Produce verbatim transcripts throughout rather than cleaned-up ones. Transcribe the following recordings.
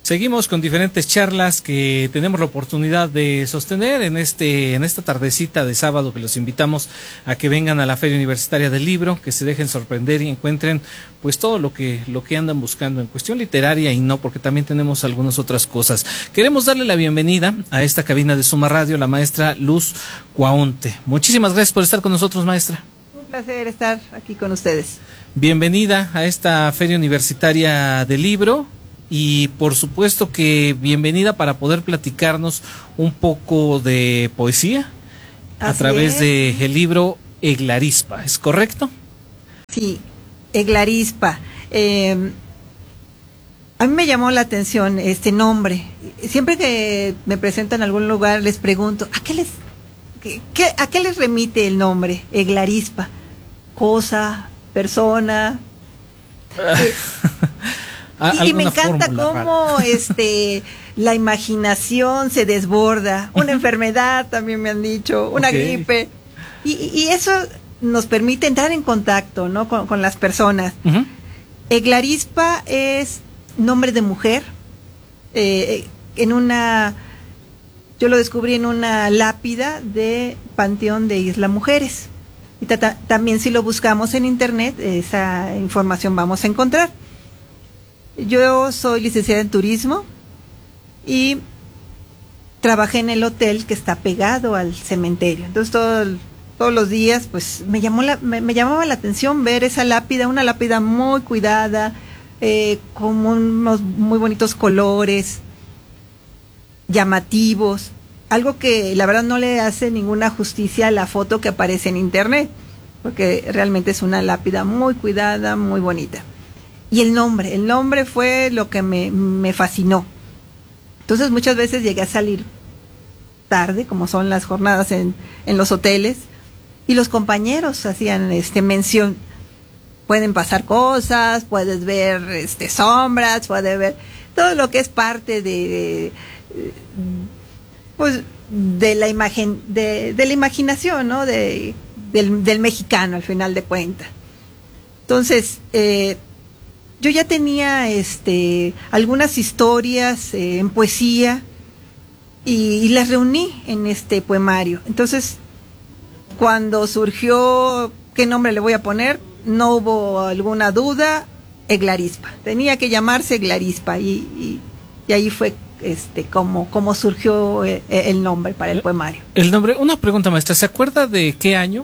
Seguimos con diferentes charlas que tenemos la oportunidad de sostener en este en esta tardecita de sábado, que los invitamos a que vengan a la Feria Universitaria del Libro, que se dejen sorprender y encuentren pues todo lo que lo que andan buscando en cuestión literaria y no, porque también tenemos algunas otras cosas. Queremos darle la bienvenida a esta cabina de Suma Radio, la maestra Luz Cuaonte. Muchísimas gracias por estar con nosotros, maestra. Un placer estar aquí con ustedes. Bienvenida a esta Feria Universitaria del Libro. Y por supuesto que bienvenida para poder platicarnos un poco de poesía a Así través es. de el libro Eglarispa, ¿es correcto? Sí, Eglarispa. Eh, a mí me llamó la atención este nombre. Siempre que me presento en algún lugar les pregunto, ¿a qué les, qué, qué, a qué les remite el nombre Eglarispa? Cosa, persona. Eh, Y, y me encanta cómo este la imaginación se desborda. Una enfermedad, también me han dicho, una okay. gripe. Y, y eso nos permite entrar en contacto, ¿no? con, con las personas. Uh-huh. Eglarispa es nombre de mujer. Eh, en una, yo lo descubrí en una lápida de Panteón de Isla Mujeres. Y ta- también si lo buscamos en internet, esa información vamos a encontrar. Yo soy licenciada en turismo y trabajé en el hotel que está pegado al cementerio. Entonces todo, todos los días pues me llamó la, me, me llamaba la atención ver esa lápida, una lápida muy cuidada, eh, con unos muy bonitos colores, llamativos, algo que la verdad no le hace ninguna justicia a la foto que aparece en internet, porque realmente es una lápida muy cuidada, muy bonita. Y el nombre, el nombre fue lo que me, me fascinó. Entonces muchas veces llegué a salir tarde, como son las jornadas en, en los hoteles, y los compañeros hacían este mención. Pueden pasar cosas, puedes ver este sombras, puedes ver todo lo que es parte de, de pues de la imagen, de, de la imaginación, ¿no? De, del, del mexicano al final de cuentas. Entonces, eh, yo ya tenía este algunas historias eh, en poesía y, y las reuní en este poemario. Entonces, cuando surgió qué nombre le voy a poner, no hubo alguna duda, Eglarispa. Tenía que llamarse Eglarispa y, y, y ahí fue este como, como surgió el, el nombre para el poemario. El nombre, una pregunta, maestra, ¿se acuerda de qué año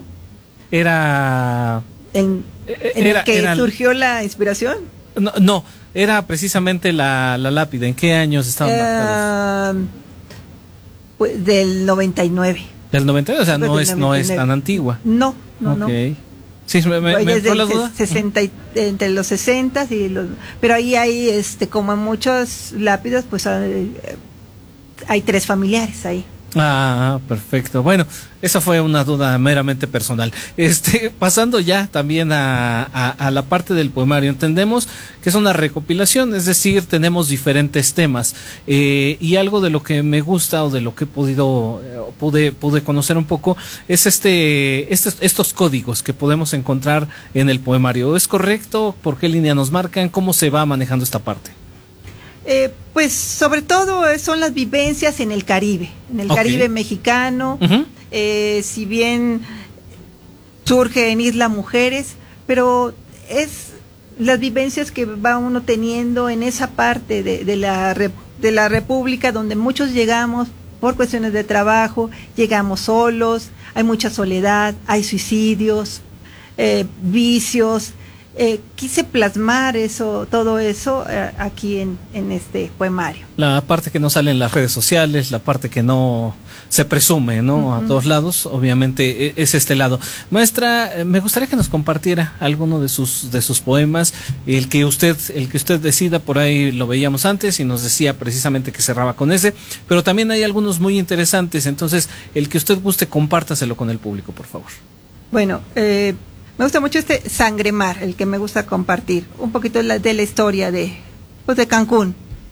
era? ¿En, en era, el que era surgió la inspiración? No, no, era precisamente la, la lápida. ¿En qué años estaban uh, marcados? Pues del noventa y nueve. Del noventa y nueve, o sea, no es, no es tan antigua. No, no, okay. no. Sí, me, me, me entró la duda. sesenta, entre los sesenta y los, pero ahí hay, este, como en muchas lápidas, pues hay, hay tres familiares ahí. Ah, perfecto. Bueno, esa fue una duda meramente personal. Este, pasando ya también a, a, a la parte del poemario, entendemos que es una recopilación, es decir, tenemos diferentes temas, eh, y algo de lo que me gusta o de lo que he podido, eh, pude, pude conocer un poco es este, estos, estos códigos que podemos encontrar en el poemario. ¿Es correcto? ¿Por qué línea nos marcan? ¿Cómo se va manejando esta parte? Eh, pues sobre todo son las vivencias en el Caribe, en el okay. Caribe mexicano, uh-huh. eh, si bien surge en Isla Mujeres, pero es las vivencias que va uno teniendo en esa parte de, de, la, de la República donde muchos llegamos por cuestiones de trabajo, llegamos solos, hay mucha soledad, hay suicidios, eh, vicios. Eh, quise plasmar eso, todo eso eh, aquí en, en este poemario. La parte que no sale en las redes sociales, la parte que no se presume, ¿no? Uh-huh. A todos lados, obviamente es este lado. Maestra, me gustaría que nos compartiera alguno de sus de sus poemas, el que usted el que usted decida. Por ahí lo veíamos antes y nos decía precisamente que cerraba con ese, pero también hay algunos muy interesantes. Entonces, el que usted guste, compártaselo con el público, por favor. Bueno, eh, me gusta mucho este Sangre Mar, el que me gusta compartir. Un poquito de la, de la historia de, pues de Cancún.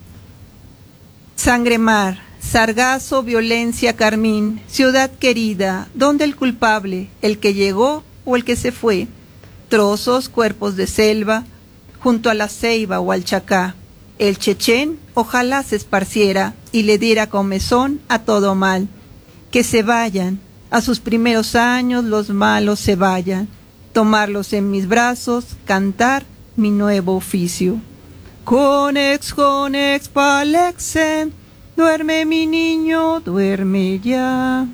Sangre Mar, sargazo, violencia, carmín, ciudad querida, ¿dónde el culpable, el que llegó o el que se fue? Trozos, cuerpos de selva, junto a la ceiba o al chacá. El chechén ojalá se esparciera y le diera comezón a todo mal. Que se vayan, a sus primeros años los malos se vayan. Tomarlos en mis brazos, cantar mi nuevo oficio. Conex, conex, palexen, duerme mi niño, duerme ya.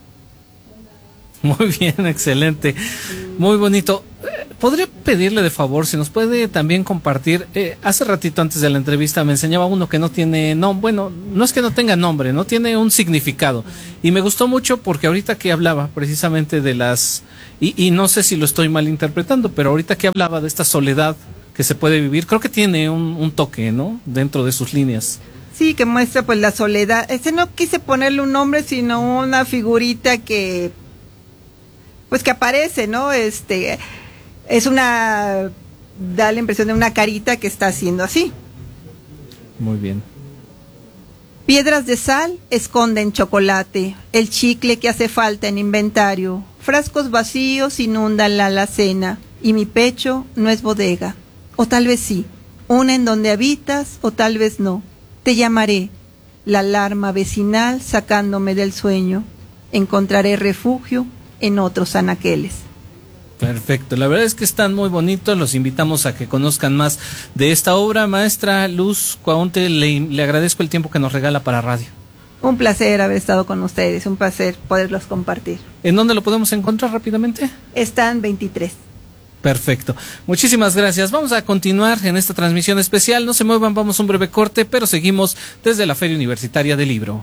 Muy bien, excelente, muy bonito. ¿Podría pedirle de favor si nos puede también compartir? Eh, hace ratito antes de la entrevista me enseñaba uno que no tiene nombre, bueno, no es que no tenga nombre, no tiene un significado. Y me gustó mucho porque ahorita que hablaba precisamente de las, y, y no sé si lo estoy malinterpretando, pero ahorita que hablaba de esta soledad que se puede vivir, creo que tiene un, un toque, ¿no? Dentro de sus líneas. Sí, que muestra pues la soledad. Este no quise ponerle un nombre, sino una figurita que, pues que aparece, ¿no? Este... Es una, da la impresión de una carita que está haciendo así. Muy bien. Piedras de sal esconden chocolate, el chicle que hace falta en inventario, frascos vacíos inundan la alacena, y mi pecho no es bodega, o tal vez sí, una en donde habitas, o tal vez no. Te llamaré, la alarma vecinal sacándome del sueño, encontraré refugio en otros anaqueles. Perfecto, la verdad es que están muy bonitos, los invitamos a que conozcan más de esta obra. Maestra Luz Cuaonte, le, le agradezco el tiempo que nos regala para radio. Un placer haber estado con ustedes, un placer poderlos compartir. ¿En dónde lo podemos encontrar rápidamente? Están veintitrés. Perfecto, muchísimas gracias. Vamos a continuar en esta transmisión especial, no se muevan, vamos a un breve corte, pero seguimos desde la Feria Universitaria del Libro.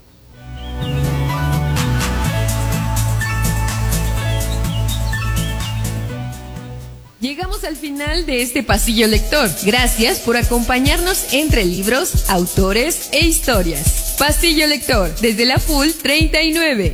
Llegamos al final de este pasillo lector. Gracias por acompañarnos entre libros, autores e historias. Pasillo lector, desde la Full treinta y nueve.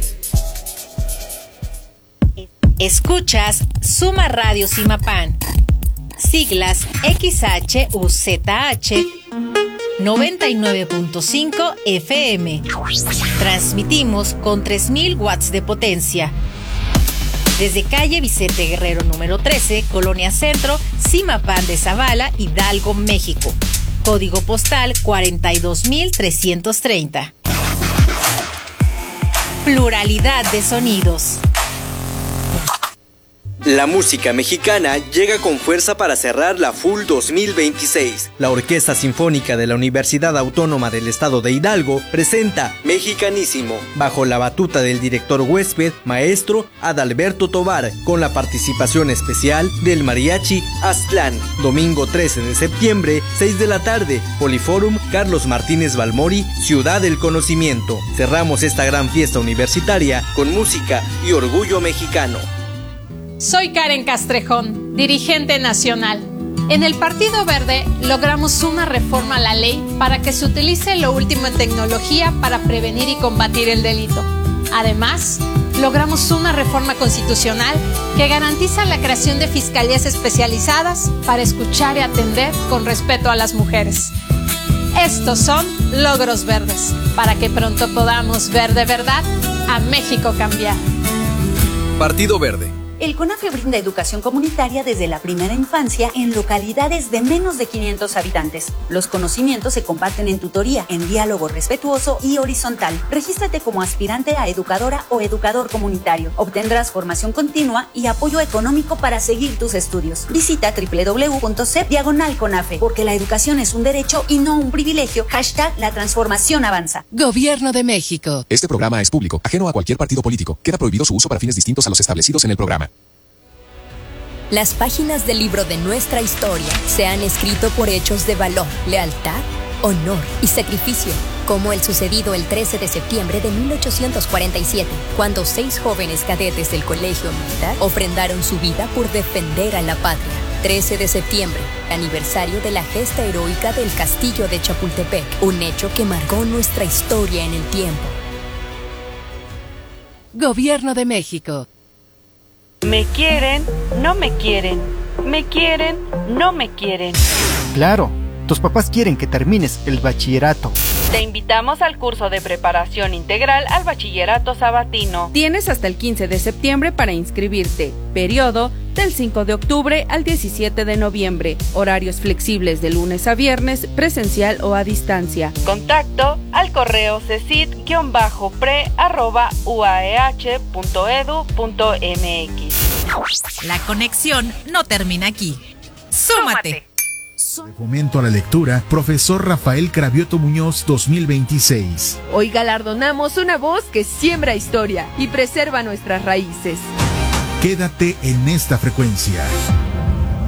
Escuchas Suma Radio Simapán. Siglas X H U Z H noventa y nueve punto cinco F M. Transmitimos con tres mil watts de potencia. Desde calle Vicente Guerrero número trece, Colonia Centro, Simapán de Zavala, Hidalgo, México. Código postal cuarenta y dos mil trescientos treinta. Pluralidad de sonidos. La música mexicana llega con fuerza para cerrar la Full dos mil veintiséis. La Orquesta Sinfónica de la Universidad Autónoma del Estado de Hidalgo presenta Mexicanísimo, bajo la batuta del director huésped, maestro Adalberto Tovar, con la participación especial del Mariachi Aztlán. Domingo trece de septiembre, seis de la tarde, Poliforum Carlos Martínez Balmori, Ciudad del Conocimiento. Cerramos esta gran fiesta universitaria con música y orgullo mexicano. Soy Karen Castrejón, dirigente nacional. En el Partido Verde logramos una reforma a la ley para que se utilice lo último en tecnología para prevenir y combatir el delito. Además, logramos una reforma constitucional que garantiza la creación de fiscalías especializadas para escuchar y atender con respeto a las mujeres. Estos son logros verdes, para que pronto podamos ver de verdad a México cambiar. Partido Verde. El CONAFE brinda educación comunitaria desde la primera infancia en localidades de menos de quinientos habitantes. Los conocimientos se comparten en tutoría, en diálogo respetuoso y horizontal. Regístrate como aspirante a educadora o educador comunitario. Obtendrás formación continua y apoyo económico para seguir tus estudios. Visita doble u doble u doble u punto c e p diagonal CONAFE, porque la educación es un derecho y no un privilegio. Hashtag la transformación avanza. Gobierno de México. Este programa es público, ajeno a cualquier partido político. Queda prohibido su uso para fines distintos a los establecidos en el programa. Las páginas del libro de nuestra historia se han escrito por hechos de valor, lealtad, honor y sacrificio, como el sucedido el trece de septiembre de mil ochocientos cuarenta y siete, cuando seis jóvenes cadetes del Colegio Militar ofrendaron su vida por defender a la patria. trece de septiembre, aniversario de la gesta heroica del Castillo de Chapultepec, un hecho que marcó nuestra historia en el tiempo. Gobierno de México. Me quieren, no me quieren. Me quieren, no me quieren. Claro, tus papás quieren que termines el bachillerato. Te invitamos al curso de preparación integral al bachillerato sabatino. Tienes hasta el quince de septiembre para inscribirte. Periodo del cinco de octubre al diecisiete de noviembre. Horarios flexibles de lunes a viernes, presencial o a distancia. Contacto al correo cecit pre arroba u a e h punto e d u punto m x. La conexión no termina aquí. ¡Súmate! De Fomento a la Lectura, Profesor Rafael Cravioto Muñoz dos mil veintiséis. Hoy galardonamos una voz que siembra historia y preserva nuestras raíces. Quédate en esta frecuencia.